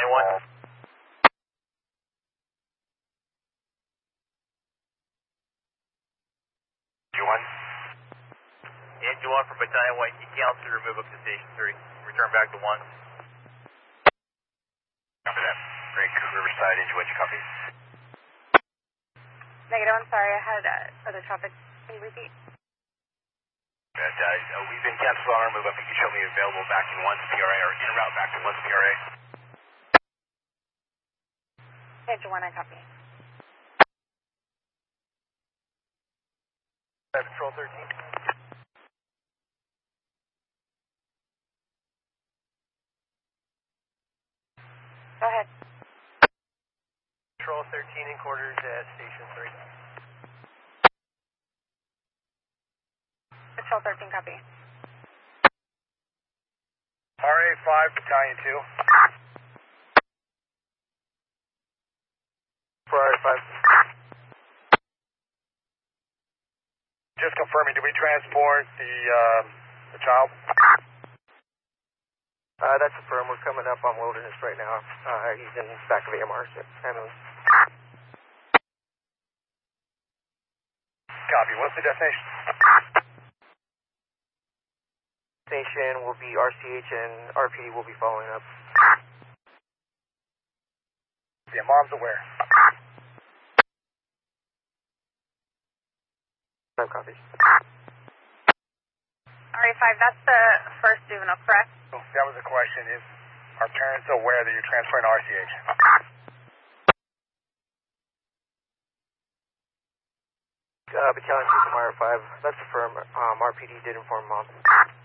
Anyone? G1? And G1 from Battalion 1, you counselor to move up to Station 3. Return back to 1. Copy that. Great, Riverside, Edge, which copy? Negative, I'm sorry, I had other traffic. Can you repeat? We've been canceled on our move up. You can show me available back in 1's PRA or en route back to 1's PRA. Edge 1, I copy. Control 13. Go ahead. Control 13 in quarters at Station 3. Control 13, copy. RA 5, Battalion 2. For RA 5. Just confirming, did we transport the child? That's affirmed. We're coming up on Wilderness right now. He's in the back of AMR. Copy. What's the destination? Station will be RCH and RPD will be following up. Yeah, mom's aware. No copies. RA5, that's the first juvenile, correct? That was the question. Is our parents aware that you're transferring to RCH? Battalion 2 from RA5. That's affirmed. RPD did inform mom.